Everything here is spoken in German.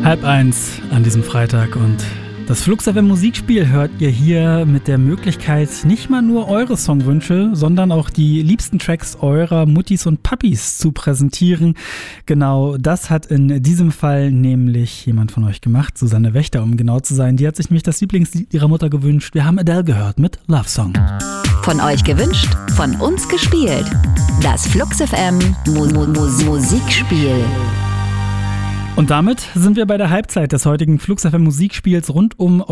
12:30 an diesem Freitag und das Flux FM Musikspiel hört ihr hier mit der Möglichkeit, nicht mal nur eure Songwünsche, sondern auch die liebsten Tracks eurer Muttis und Papis zu präsentieren. Genau das hat in diesem Fall nämlich jemand von euch gemacht, Susanne Wächter, um genau zu sein. Die hat sich nämlich das Lieblingslied ihrer Mutter gewünscht. Wir haben Adele gehört mit Love Song. Von euch gewünscht, von uns gespielt. Das Flux FM Musikspiel. Und damit sind wir bei der Halbzeit des heutigen Flux FM Musikspiels rund um